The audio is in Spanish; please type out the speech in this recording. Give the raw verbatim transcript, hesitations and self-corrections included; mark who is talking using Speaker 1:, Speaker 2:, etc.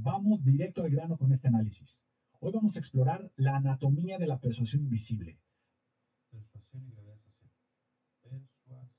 Speaker 1: Vamos directo al grano con este análisis. Hoy vamos a explorar la anatomía de la persuasión invisible.
Speaker 2: Persuasión y gravedad social. Persuasión.